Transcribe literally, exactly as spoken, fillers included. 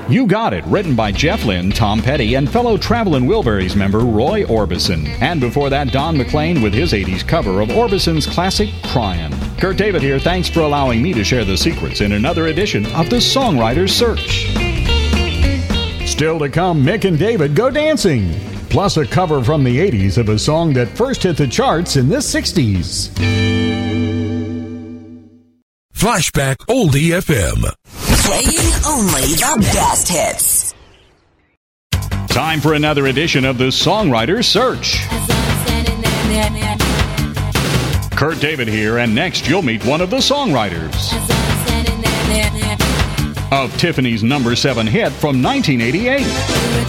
You Got It, written by Jeff Lynne, Tom Petty, and fellow Travelin' Wilburys member Roy Orbison. And before that, Don McLean with his eighties cover of Orbison's classic Cryin'. Kurt David here, thanks for allowing me to share the secrets in another edition of The Songwriter's Search. Still to come, Mick and David Go Dancing, plus a cover from the eighties of a song that first hit the charts in the sixties. Flashback Oldie F M. Playing only the best hits. Time for another edition of The Songwriter's Search. Kurt David here, and next you'll meet one of the songwriters of Tiffany's number seven hit from nineteen eighty-eight.